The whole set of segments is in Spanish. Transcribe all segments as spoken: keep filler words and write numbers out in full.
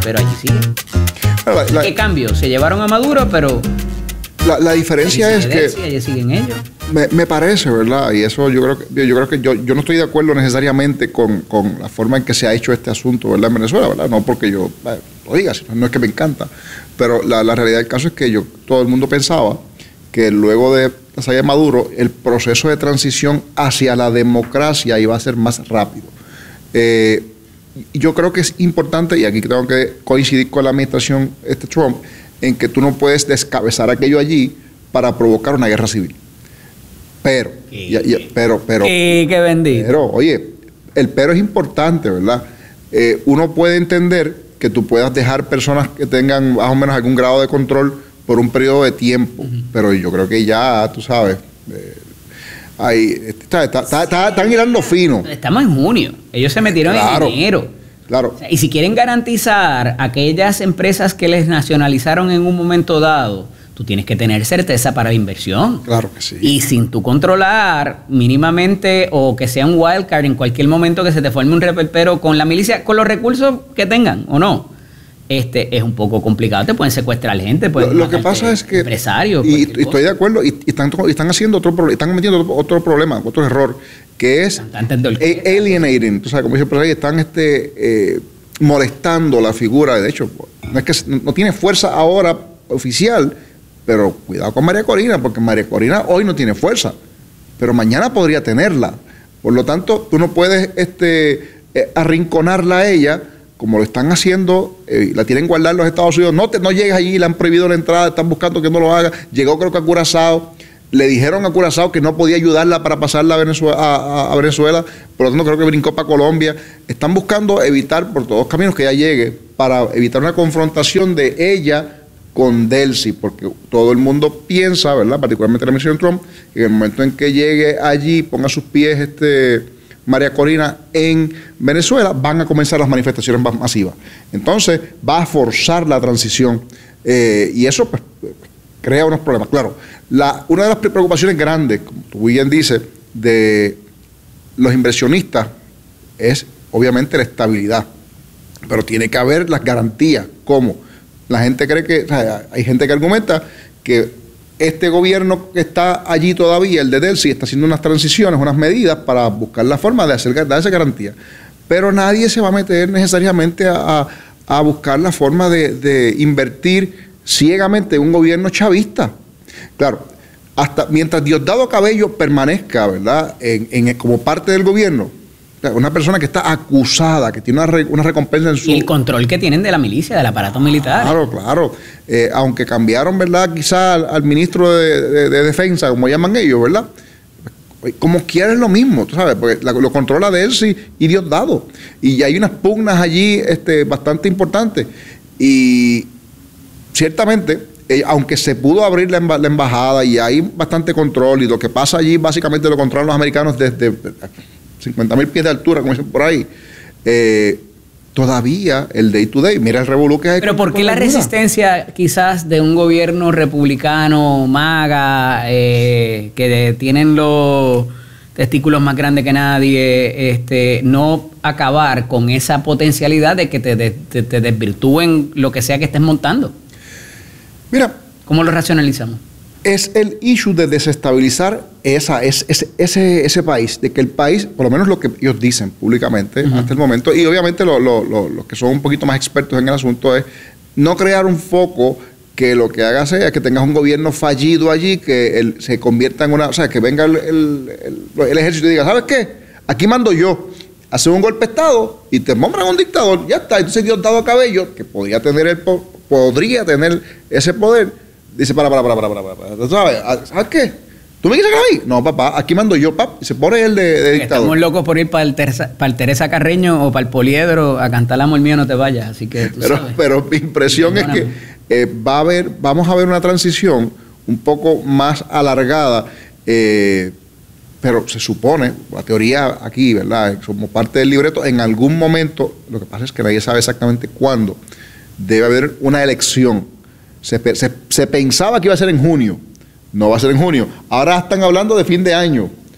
pero allí siguen. La, la, ¿Qué cambio? Se llevaron a Maduro, pero... La, la diferencia es que... Sí, allí siguen ellos. Me, me parece, ¿verdad? Y eso yo creo que yo creo que yo, yo no estoy de acuerdo necesariamente con, con la forma en que se ha hecho este asunto, ¿verdad? En Venezuela, ¿verdad? No porque yo eh, lo diga, sino no es que me encanta. Pero la, la realidad del caso es que yo, todo el mundo pensaba que luego de la salida de Maduro, el proceso de transición hacia la democracia iba a ser más rápido. Eh, yo creo que es importante, y aquí tengo que coincidir con la administración este Trump, en que tú no puedes descabezar aquello allí para provocar una guerra civil. Pero, y, y, pero, pero, y qué bendito. Pero, oye, el pero es importante, ¿verdad? Eh, uno puede entender que tú puedas dejar personas que tengan más o menos algún grado de control por un periodo de tiempo, uh-huh. pero yo creo que ya, tú sabes, eh, ahí, está, está, está, está, están hilando fino. Estamos en junio, ellos se metieron claro, en enero. Claro. O sea, y si quieren garantizar aquellas empresas que les nacionalizaron en un momento dado, tú tienes que tener certeza para la inversión. Claro que sí. Y sin tú controlar mínimamente o que sea un wildcard en cualquier momento que se te forme un reperpero con la milicia, con los recursos que tengan o no, este es un poco complicado. Te pueden secuestrar gente, pueden lo, lo que pasa es que empresarios. Y, y estoy de acuerdo, y, y, están, y están haciendo otro están cometiendo otro, otro problema, otro error, que es alienating. Tú sabes, como dice por ahí, están este, eh, molestando la figura. De hecho, no es que no tiene fuerza ahora oficial. Pero cuidado con María Corina, porque María Corina hoy no tiene fuerza, pero mañana podría tenerla. Por lo tanto, tú no puedes este, eh, arrinconarla a ella, como lo están haciendo, eh, la tienen guardada en los Estados Unidos. No, te, no llegues allí, le han prohibido la entrada, están buscando que no lo haga. Llegó creo que a Curazao, le dijeron a Curazao que no podía ayudarla para pasarla a Venezuela, a, a Venezuela, por lo tanto creo que brincó para Colombia. Están buscando evitar por todos caminos que ella llegue, para evitar una confrontación de ella con Delcy, porque todo el mundo piensa, ¿verdad?, particularmente la administración Trump, que en el momento en que llegue allí, ponga sus pies este, María Corina en Venezuela, van a comenzar las manifestaciones más masivas. Entonces, va a forzar la transición eh, y eso pues, crea unos problemas. Claro, la, una de las preocupaciones grandes, como tú bien dices, de los inversionistas es obviamente la estabilidad, pero tiene que haber las garantías, como la gente cree que, o sea, hay gente que argumenta que este gobierno que está allí todavía, el de Delcy, está haciendo unas transiciones, unas medidas para buscar la forma de hacer, dar esa garantía. Pero nadie se va a meter necesariamente a, a buscar la forma de, de invertir ciegamente en un gobierno chavista. Claro, hasta mientras Diosdado Cabello permanezca, ¿verdad?, en, en, como parte del gobierno, una persona que está acusada, que tiene una, re, una recompensa en su... Y el control que tienen de la milicia, del aparato militar. Claro, claro. Eh, aunque cambiaron, ¿verdad?, quizá al, al ministro de, de, de Defensa, como llaman ellos, ¿verdad? Como quieren lo mismo, tú sabes, porque la, lo controla Delcy y Diosdado. Y hay unas pugnas allí este, bastante importantes. Y ciertamente, eh, aunque se pudo abrir la, la embajada y hay bastante control, y lo que pasa allí básicamente lo controlan los americanos desde... cincuenta mil pies de altura, como dicen por ahí, eh, todavía el day to day, mira el revolú que hay. Pero ¿por qué la resistencia quizás de un gobierno republicano, MAGA, eh, que de, tienen los testículos más grandes que nadie, este, no acabar con esa potencialidad de que te, de, te, te desvirtúen lo que sea que estés montando? Mira, ¿cómo lo racionalizamos? Es el issue de desestabilizar esa, ese, ese, ese país, de que el país, por lo menos lo que ellos dicen públicamente uh-huh. hasta el momento, y obviamente los lo, lo, lo que son un poquito más expertos en el asunto, es no crear un foco que lo que haga sea que tengas un gobierno fallido allí, que el, se convierta en una, o sea, que venga el, el, el, el ejército y diga, ¿sabes qué? Aquí mando yo, hace un golpe de Estado y te nombran un dictador, ya está. Entonces Diosdado Cabello, que podría tener, el, podría tener ese poder, dice, para, para, para, para, para, para, para. ¿Sabes? ¿Sabes qué? ¿Tú me quieres sacar a mí? No, papá, aquí mando yo, papá. Y se pone el de, de dictador. Estamos locos por ir para el, Teresa, para el Teresa Carreño o para el Poliedro a cantar Amor Mío, no te vayas. Así que tú pero, sabes. Pero mi impresión es que eh, va a haber, vamos a ver una transición un poco más alargada, eh, pero se supone, la teoría aquí, ¿verdad?, como parte del libreto, en algún momento, lo que pasa es que nadie sabe exactamente cuándo, debe haber una elección. Se, se, se pensaba que iba a ser en junio, no va a ser en junio. Ahora están hablando de fin de año.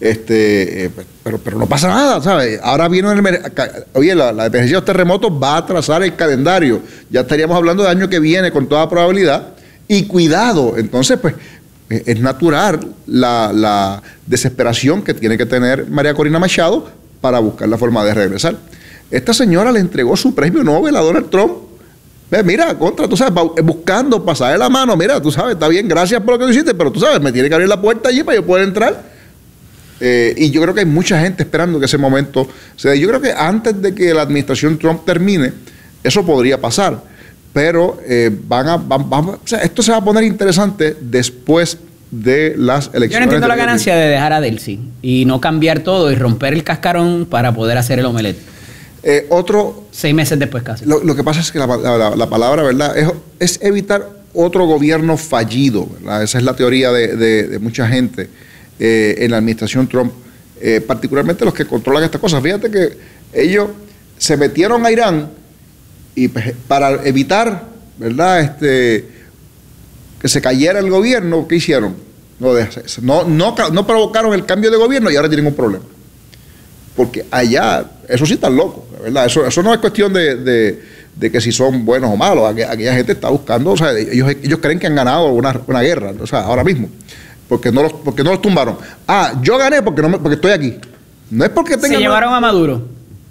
Este, eh, pero, pero no pasa nada, ¿sabes? Ahora viene el, oye, la, la emergencia de los terremotos va a atrasar el calendario. Ya estaríamos hablando del año que viene con toda probabilidad. Y cuidado, entonces, pues, es natural la, la desesperación que tiene que tener María Corina Machado para buscar la forma de regresar. Esta señora le entregó su premio Nobel a Donald Trump. Ve, mira, contra, tú sabes, buscando pasarle la mano. Mira, tú sabes, está bien, gracias por lo que tú hiciste, pero tú sabes, me tiene que abrir la puerta allí para yo poder entrar. Eh, y yo creo que hay mucha gente esperando que ese momento se dé. Yo creo que antes de que la administración Trump termine, eso podría pasar. Pero eh, van a, van, van, o sea, esto se va a poner interesante después de las elecciones. Yo no entiendo la ganancia de dejar a Delcy y no cambiar todo y romper el cascarón para poder hacer el omelette. Eh, otro... Seis meses después casi. Lo, lo que pasa es que la, la, la palabra, ¿verdad?, es, es evitar otro gobierno fallido, ¿verdad? Esa es la teoría de, de, de mucha gente eh, en la administración Trump, eh, particularmente los que controlan estas cosas. Fíjate que ellos se metieron a Irán y para evitar, ¿verdad?, este, que se cayera el gobierno, ¿qué hicieron? No, no, no, no provocaron el cambio de gobierno y ahora tienen un problema. Porque allá, eso sí están locos, ¿verdad? Eso, eso no es cuestión de, de, de que si son buenos o malos. Aquella, aquella gente está buscando, o sea, ellos, ellos creen que han ganado una, una guerra, o sea, ahora mismo. Porque no los, porque no los tumbaron. Ah, yo gané porque, no me, porque estoy aquí. No es porque tengan... Se llevaron a Maduro.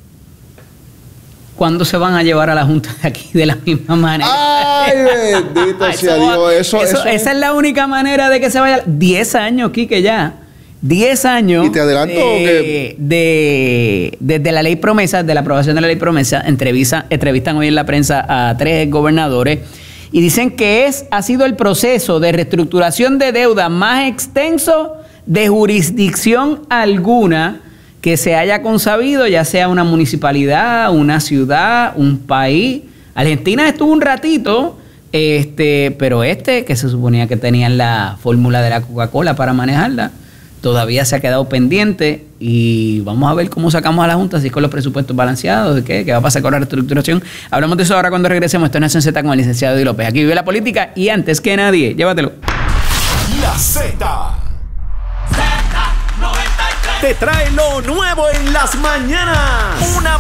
¿Cuándo se van a llevar a la Junta de aquí de la misma manera? ¡Ay, bendito sea Dios! Eso, eso, eso, esa es la única manera de que se vaya. Diez años, Quique, ya. Diez años. Y te adelanto de, que... de, desde la ley promesa, de la aprobación de la ley promesa, entrevista, entrevistan hoy en la prensa a tres gobernadores y dicen que es, ha sido el proceso de reestructuración de deuda más extenso de jurisdicción alguna que se haya consabido, ya sea una municipalidad, una ciudad, un país. Argentina estuvo un ratito, este, pero este, que se suponía que tenían la fórmula de la Coca-Cola para manejarla, todavía se ha quedado pendiente y vamos a ver cómo sacamos a la Junta, si con los presupuestos balanceados, de qué, qué va a pasar con la reestructuración. Hablamos de eso ahora cuando regresemos. Esto es Nación Z con el licenciado Eddie López. Aquí vive la política y antes que nadie, llévatelo. La Z. Te trae lo nuevo en las mañanas. Una